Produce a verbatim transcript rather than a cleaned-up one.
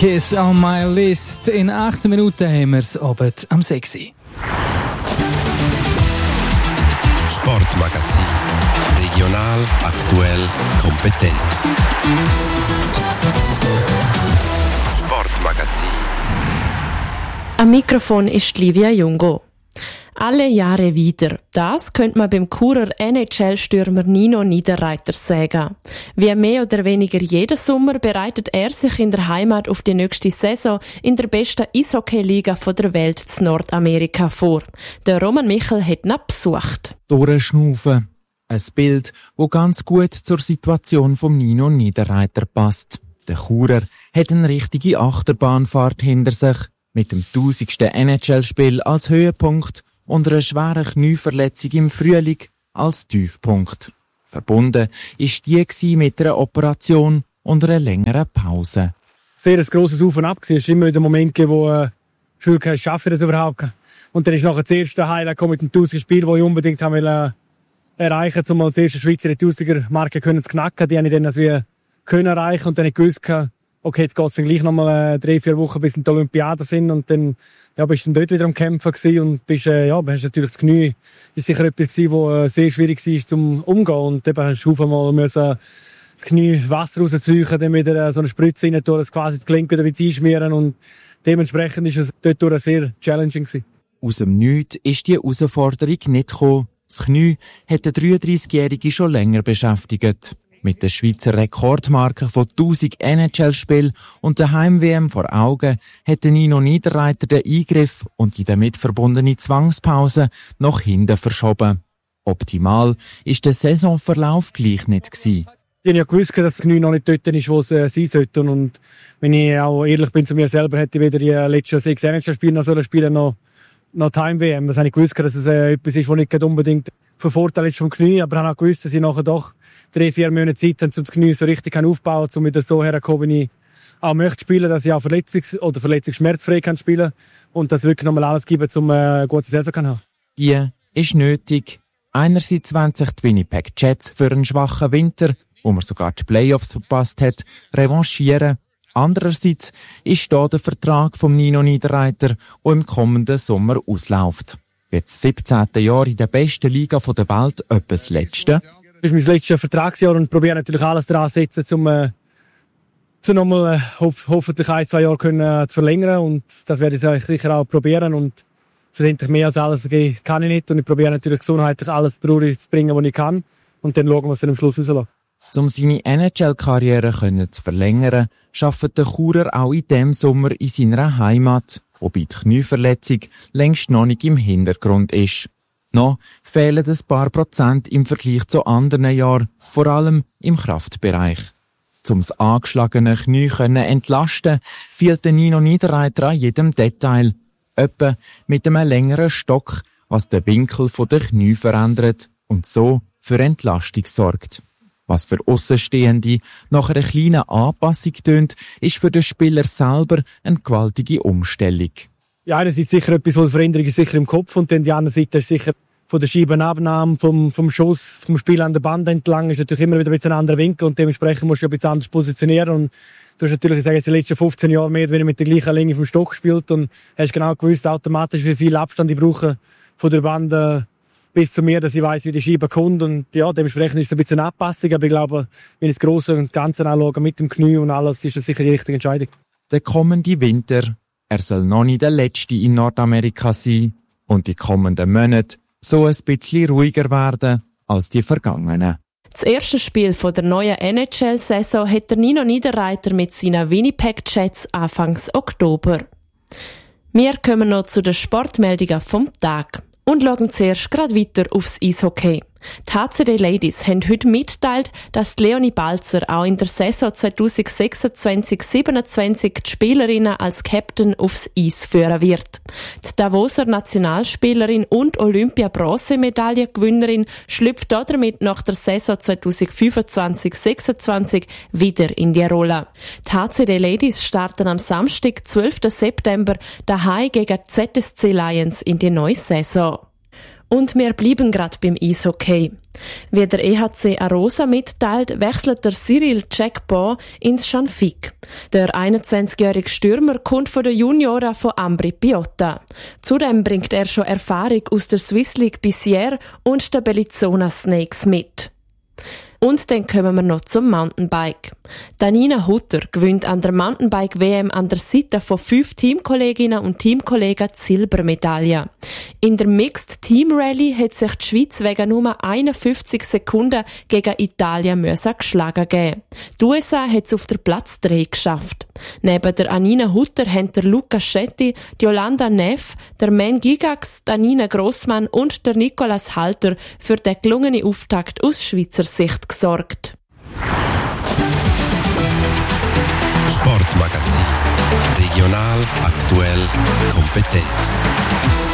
Kiss on my list. In acht Minuten haben wir es Abend am sechs. Sportmagazin. Regional, aktuell, kompetent. Sportmagazin. Am Mikrofon ist Livia Jungo. Alle Jahre wieder. Das könnte man beim Churer N H L-Stürmer Nino Niederreiter sagen. Wie mehr oder weniger jeden Sommer bereitet er sich in der Heimat auf die nächste Saison in der besten Eishockey-Liga der Welt in Nordamerika vor. Der Roman Michel hat ihn besucht. Durchschnaufen. Ein Bild, das ganz gut zur Situation von Nino Niederreiter passt. Der Churer hat eine richtige Achterbahnfahrt hinter sich, mit dem tausendsten N H L-Spiel als Höhepunkt und einer schweren Knieverletzung im Frühling als Tiefpunkt. Verbunden ist die mit einer Operation und einer längeren Pause. Sehr ein grosses Auf und Ab. Es war immer wieder ein Moment, wo ich äh, Gefühl hatte, ich schaffe das überhaupt. Und dann ist nachher das erste Highlight mit dem tausender Spiel, das ich unbedingt haben will, äh, erreichen wollte, um als erste Schweizer die Tausiger-Marke zu knacken. Die habe ich dann als wir können erreichen und dann nicht gewusst, okay, jetzt geht es dann gleich nochmal äh, drei, vier Wochen bis in die Olympiade sind und dann ja, bist du dann dort wieder am Kämpfen gewesen und bist, äh, ja, hast natürlich das Knie, ist sicher etwas gewesen, wo äh, sehr schwierig war zum Umgehen und eben hast du auf einmal müssen das Knie Wasser rausziehen, dann wieder äh, so eine Spritze rein tun, das quasi das Gelenk wieder einschmieren und dementsprechend ist es dort sehr challenging gewesen. Aus dem Nichts ist die Herausforderung nicht gekommen. Das Knie hat der dreiunddreißigjährige schon länger beschäftigt. Mit der Schweizer Rekordmarke von tausend N H L-Spielen und der Heim-W M vor Augen hat Nino Niederreiter den Eingriff und die damit verbundene Zwangspause nach hinten verschoben. Optimal ist der Saisonverlauf gleich nicht gewesen. Ich habe ja gewusst, dass das Knie noch nicht dort ist, wo es äh, sein sollte. Und wenn ich auch ehrlich bin zu mir selber, hätte ich weder die letzten sechs N H L-Spiele noch so spielen noch, noch die Heim-W M. Das habe ich gewusst, dass es äh, etwas ist, was nicht unbedingt von Vorteil ist vom Knie, aber ich habe auch gewusst, dass ich nachher doch drei, vier Monate Zeit habe, um das Knie so richtig aufzubauen, um wieder so herzukommen, wie ich auch möchte spielen, dass ich auch verletzungs- oder verletzungsschmerzfrei kann spielen und dass wirklich nochmal alles geben, um eine gute Saison zu haben. Die ist nötig. Einerseits wollen sich die Winnipeg Jets für einen schwachen Winter, wo man sogar die Playoffs verpasst hat, revanchieren. Andererseits ist da der Vertrag von Nino Niederreiter, der im kommenden Sommer ausläuft. Jetzt siebzehnte Jahr in der besten Liga der Welt, etwas Letzte. Das ist mein letztes Vertragsjahr und probiere natürlich alles daran zu setzen, um äh, zu nochmal äh, hof- hoffentlich ein, zwei Jahre können, äh, zu verlängern. Und das werde ich sicher auch probieren. Und schlussendlich mehr als alles okay, kann ich nicht. Und ich probiere natürlich gesundheitlich alles zu bringen, was ich kann. Und dann schauen, was dann am Schluss rauslässt. Um seine N H L-Karriere zu verlängern, arbeitet der Churer auch in diesem Sommer in seiner Heimat, wobei die Knieverletzung längst noch nicht im Hintergrund ist. Noch fehlen ein paar Prozent im Vergleich zu anderen Jahren, vor allem im Kraftbereich. Um das angeschlagene Knie zu entlasten, fehlt Nino Niederreiter an jedem Detail. Etwa mit einem längeren Stock, was den Winkel der Knie verändert und so für Entlastung sorgt. Was für Aussenstehende nach einer kleinen Anpassung tönt, ist für den Spieler selber eine gewaltige Umstellung. Ja, einerseits sicher etwas, was Veränderung ist sicher im Kopf und dann die andere Seite ist sicher von der Scheibenabnahme, vom, vom Schuss, vom Spiel an der Band entlang ist natürlich immer wieder ein bisschen ein anderer Winkel und dementsprechend musst du ein bisschen anders positionieren und du hast natürlich, ich sage jetzt, die letzten fünfzehn Jahre mehr oder weniger mit der gleichen Länge vom Stock gespielt und hast genau gewusst automatisch, wie viel Abstand ich brauche von der Band äh, bis zu mir, dass ich weiss, wie die Scheibe kommt. Und ja, dementsprechend ist es ein bisschen eine Anpassung. Aber ich glaube, wenn ich das Grosse und Ganze anschaue, mit dem Knie und alles, ist das sicher die richtige Entscheidung. Der kommende Winter, er soll noch nicht der letzte in Nordamerika sein. Und die kommenden Monate so ein bisschen ruhiger werden als die vergangenen. Das erste Spiel der neuen N H L-Saison hat der Nino Niederreiter mit seinen Winnipeg Jets Anfangs Oktober. Wir kommen noch zu den Sportmeldungen vom Tag. Und schauen zuerst gerade weiter aufs Eishockey. Die H C D Ladies haben heute mitgeteilt, dass Leonie Balzer auch in der Saison zwanzig sechsundzwanzig siebenundzwanzig die Spielerinnen als Captain aufs Eis führen wird. Die Davoser Nationalspielerin und Olympia-Bronzemedaillengewinnerin schlüpft damit nach der Saison zwanzig fünfundzwanzig sechsundzwanzig wieder in die Rolle. Die H C D Ladies starten am Samstag, zwölften September, daheim gegen Z S C Lions in die neue Saison. Und wir bleiben gerade beim Eishockey. Wie der E H C Arosa mitteilt, wechselt der Cyril Czekbo ins Schanfigg. Der einundzwanzigjährige Stürmer kommt von der Juniora von Ambri Piotta. Zudem bringt er schon Erfahrung aus der Swiss League Bissière und der Bellinzona Snakes mit. Und dann kommen wir noch zum Mountainbike. Danina Hutter gewinnt an der Mountainbike-W M an der Seite von fünf Teamkolleginnen und Teamkollegen die Silbermedaille. In der Mixed Team Rally hat sich die Schweiz wegen nur einundfünfzig Sekunden gegen Italien müssen geschlagen geben. Die U S A hat es auf der Platz drei geschafft. Neben der Anina Hutter haben der Luca Schetti, die Yolanda Neff, der Men Gigax, Danina Grossmann und der Nicolas Halter für den gelungenen Auftakt aus Schweizer Sicht gesorgt. Sportmagazin. Regional, aktuell, kompetent.